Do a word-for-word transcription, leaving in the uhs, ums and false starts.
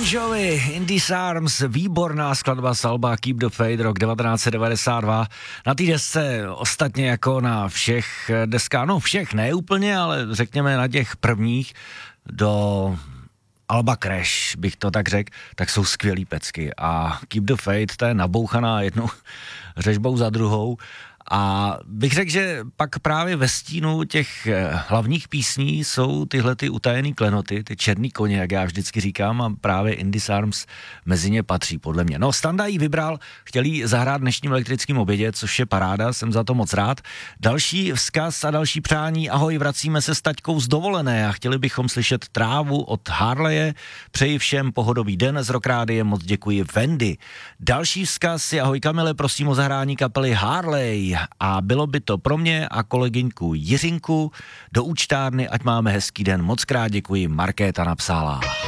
Jovi, In These Arms, výborná skladba z alba Keep the Faith, rok devatenáct set devadesát dva. Na té desce ostatně jako na všech deskách, no všech ne úplně, ale řekněme na těch prvních do alba Crash, bych to tak řekl, tak jsou skvělý pecky a Keep the Faith, to je nabouchaná jednou řežbou za druhou. A bych řekl, že pak právě ve stínu těch hlavních písní jsou tyhle ty utajený klenoty, ty černý koně, jak já vždycky říkám, a právě In These Arms mezi ně patří, podle mě. No, Standa jí vybral, chtěl jí zahrát dnešním elektrickým obědě, což je paráda, jsem za to moc rád. Další vzkaz a další přání, ahoj, vracíme se s taťkou z dovolené a chtěli bychom slyšet Trávu od Harleje. Přeji všem pohodový den z Rock Rádia, moc děkuji Wendy. Další vzkaz je, ahoj Kamile, prosím o zahrání kapely Harley. A bylo by to pro mě a kolegyňku Jiřinku do účtárny, ať máme hezký den. Moc krát děkuji, Markéta napsala.